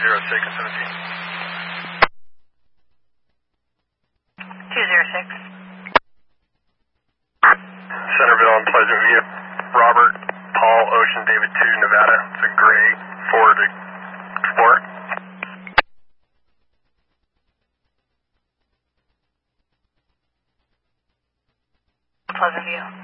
206 and 17. 206. Centerville and Pleasant View. Robert, Paul, Ocean, David 2, Nevada. It's a gray Ford Explorer. Pleasant View.